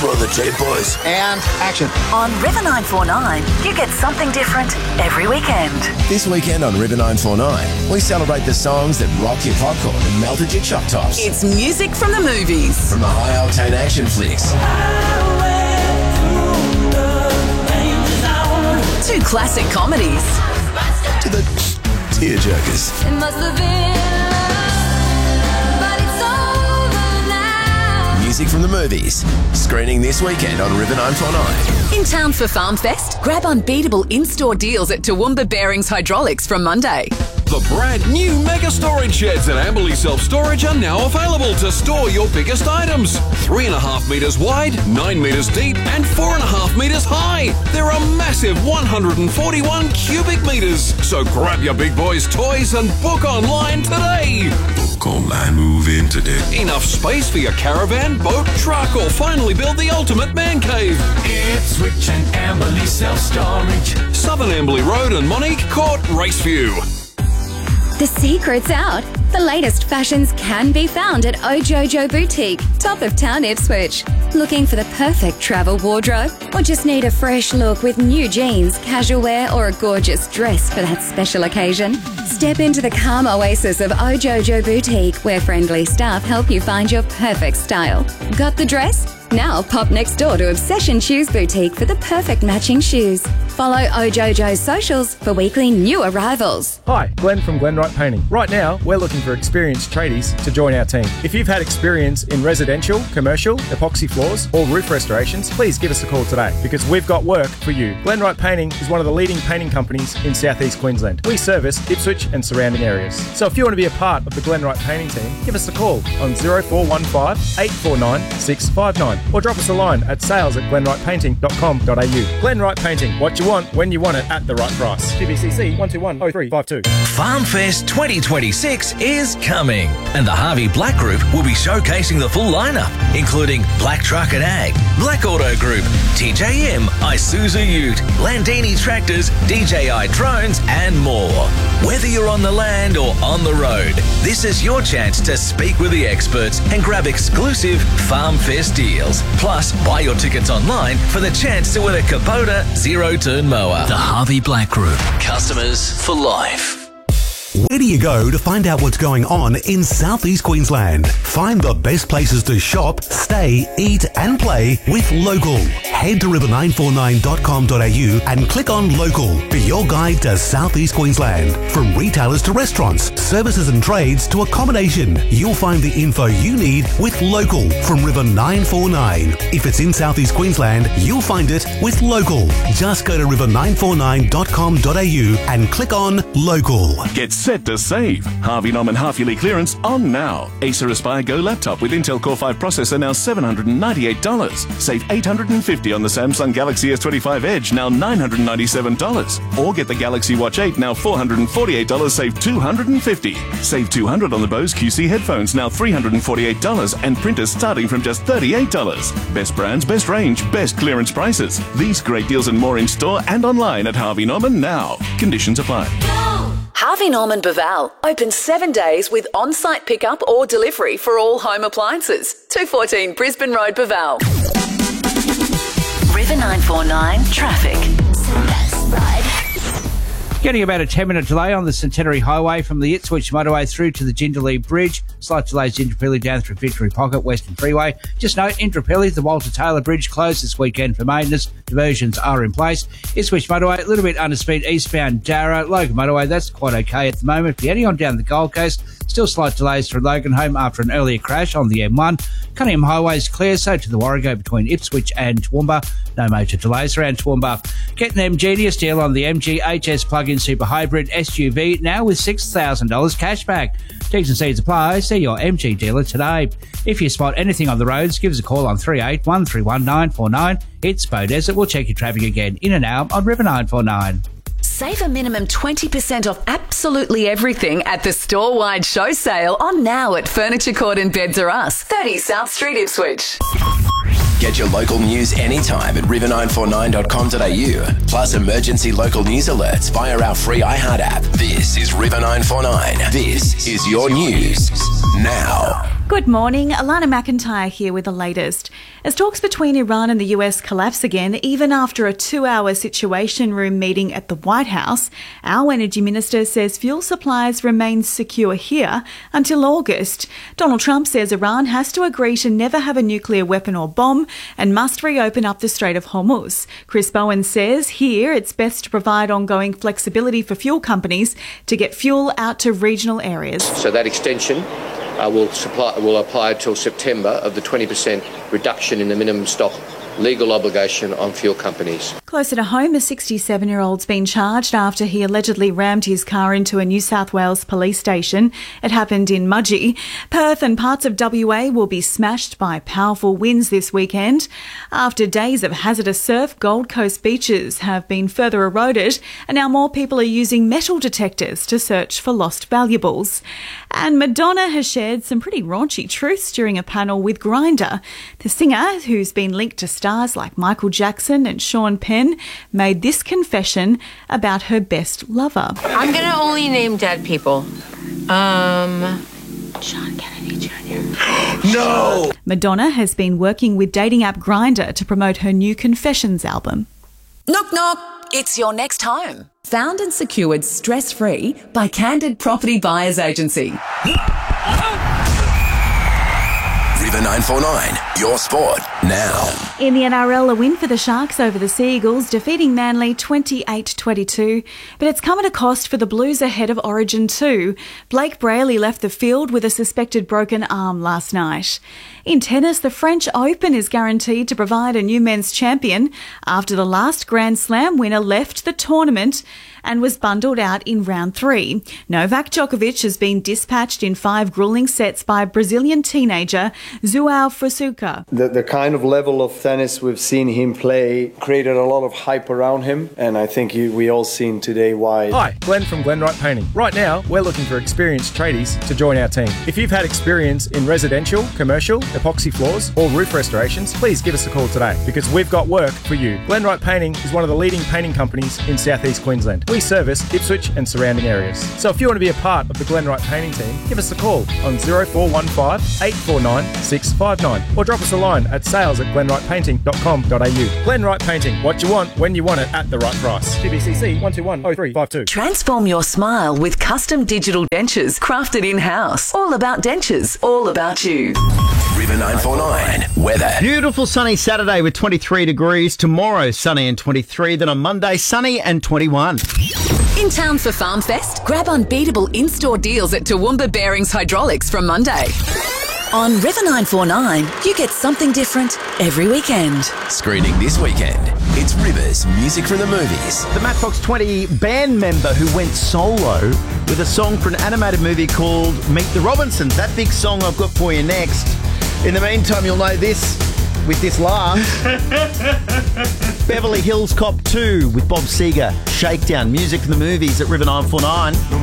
for the tape, boys. And action. On River 949, you get something different every weekend. This weekend on River 949, we celebrate the songs that rock your popcorn and melted your chop tops. It's music from the movies. From the high-octane action flicks to classic comedies. to the tearjerkers. It must have been love, but it's over now. Music from the movies. Screening this weekend on River 949. In town for Farm Fest? Grab unbeatable in-store deals at Toowoomba Bearings Hydraulics from Monday. The brand new mega storage sheds at Amberley Self Storage are now available to store your biggest items. 3.5 metres wide, 9 metres deep, and 4.5 metres high. They're a massive 141 cubic metres. So grab your big boys' toys and book online today. Book online, move in today. Enough space for your caravan, boat, truck, or finally build the ultimate man cave. Ipswich and Amberley Self Storage. Southern Amberley Road and Monique Court, Raceview. The secret's out. The latest fashions can be found at Ojojo Boutique, top of town Ipswich. Looking for the perfect travel wardrobe? Or just need a fresh look with new jeans, casual wear, or a gorgeous dress for that special occasion? Step into the calm oasis of Ojojo Boutique, where friendly staff help you find your perfect style. Got the dress? Now pop next door to Obsession Shoes Boutique for the perfect matching shoes. Follow Ojojo's socials for weekly new arrivals. Hi, Glenn from Glenwright Painting. Right now, we're looking for experienced tradies to join our team. If you've had experience in residential, commercial, epoxy floors, or roof restorations, please give us a call today because we've got work for you. Glenwright Painting is one of the leading painting companies in southeast Queensland. We service Ipswich and surrounding areas. So if you want to be a part of the Glenwright Painting team, give us a call on 0415 849 659 or drop us a line at sales@glenwrightpainting.com.au. Glenwright Painting, what you want, when you want it, at the right price. TBCC 1210352. Farm Fest 2026 is coming, and the Harvey Black Group will be showcasing the full lineup, including Black Truck and Ag, Black Auto Group, TJM, Isuzu Ute, Landini Tractors, DJI Drones, and more. Whether you're on the land or on the road, this is your chance to speak with the experts and grab exclusive Farm Fest deals. Plus, buy your tickets online for the chance to win a Kubota zero-turn mower. The Harvey Black Group. Customers for life. Where do you go to find out what's going on in southeast Queensland? Find the best places to shop, stay, eat and play with Local. Head to river949.com.au and click on Local for your guide to southeast Queensland. From retailers to restaurants, services and trades to accommodation, you'll find the info you need with Local from River 949. If it's in southeast Queensland, you'll find it with Local. Just go to river949.com.au and click on Local. Get set to save. Harvey Norman half-yearly clearance on now. Acer Aspire Go laptop with Intel Core 5 processor now $798. Save $850 on the Samsung Galaxy S25 Edge, now $997. Or get the Galaxy Watch 8, now $448, save $250. Save $200 on the Bose QC headphones, now $348, and printers starting from just $38. Best brands, best range, best clearance prices. These great deals and more in store and online at Harvey Norman now. Conditions apply. Harvey Norman Baval, open 7 days with on-site pickup or delivery for all home appliances. 214 Brisbane Road, Baval. River 949 traffic. Getting about a 10-minute delay on the Centenary Highway from the Ipswich motorway through to the Jindalee Bridge. Slight delays Indooroopilly down through Victory Pocket, Western Freeway. Just note, Indooroopilly, the Walter Taylor Bridge closed this weekend for maintenance. Diversions are in place. Ipswich motorway, a little bit under speed eastbound Darra. Logan motorway, that's quite okay at the moment. If you're heading on down the Gold Coast, still slight delays through Logan home after an earlier crash on the M1. Cunningham Highway is clear, so to the Warrego between Ipswich and Toowoomba. No major delays around Toowoomba. Get an MGenius deal on the MG HS plug-in super hybrid SUV now with $6,000 cash back. T's and C's apply. See your MG dealer today. If you spot anything on the roads, give us a call on 38131949. It's Bo Desert. We'll check your traffic again in an hour on River 949. Save a minimum 20% off absolutely everything at the store-wide show sale on now at Furniture Court and Beds R Us, 30 South Street, Ipswich. Get your local news anytime at river949.com.au. Plus emergency local news alerts via our free iHeart app. This is River 949. This is your news now. Good morning, Alana McIntyre here with the latest. As talks between Iran and the US collapse again, even after a 2-hour Situation Room meeting at the White House, our Energy Minister says fuel supplies remain secure here until August. Donald Trump says Iran has to agree to never have a nuclear weapon or bomb and must reopen up the Strait of Hormuz. Chris Bowen says here it's best to provide ongoing flexibility for fuel companies to get fuel out to regional areas. So that extension will apply until September of the 20% reduction in the minimum stock legal obligation on fuel companies. Closer to home, a 67-year-old's been charged after he allegedly rammed his car into a New South Wales police station. It happened in Mudgee. Perth and parts of WA will be smashed by powerful winds this weekend. After days of hazardous surf, Gold Coast beaches have been further eroded, and now more people are using metal detectors to search for lost valuables. And Madonna has shared some pretty raunchy truths during a panel with Grindr. The singer, who's been linked to stars like Michael Jackson and Sean Penn, made this confession about her best lover. I'm going to only name dead people. John Kennedy Jr. No! Madonna has been working with dating app Grindr to promote her new Confessions album. Knock, knock. It's your next home. Found and secured stress-free by Candid Property Buyers Agency. River 949, your sport now. In the NRL, a win for the Sharks over the Sea Eagles, defeating Manly 28-22. But it's come at a cost for the Blues ahead of Origin 2. Blake Brayley left the field with a suspected broken arm last night. In tennis, the French Open is guaranteed to provide a new men's champion after the last Grand Slam winner left the tournament and was bundled out in round 3. Novak Djokovic has been dispatched in 5 gruelling sets by Brazilian teenager João Fusuca. The kind of level of tennis we've seen him play created a lot of hype around him, and I think we all seen today why. Hi, Glenn from Glenwright Painting. Right now, we're looking for experienced tradies to join our team. If you've had experience in residential, commercial, epoxy floors, or roof restorations, please give us a call today because we've got work for you. Glenwright Painting is one of the leading painting companies in southeast Queensland. We service Ipswich and surrounding areas. So if you want to be a part of the Glenwright Painting team, give us a call on 0415 849 659 or drop us a line at sales@glenwrightpainting.com.au. Glenwright Painting, what you want, when you want it, at the right price. TBCC 1210352. Transform your smile with custom digital dentures crafted in-house. All about dentures, all about you. River 949, weather. Beautiful sunny Saturday with 23 degrees. Tomorrow, sunny and 23. Then on Monday, sunny and 21. In town for Farm Fest? Grab unbeatable in-store deals at Toowoomba Bearings Hydraulics from Monday. On River 949, you get something different every weekend. Screening this weekend, it's Rivers Music from the Movies. The Matchbox 20 band member who went solo with a song for an animated movie called Meet the Robinsons. That big song I've got for you next. In the meantime, you'll know this with this laugh. Beverly Hills Cop 2 with Bob Seger. Shakedown. Music from the movies at River 949.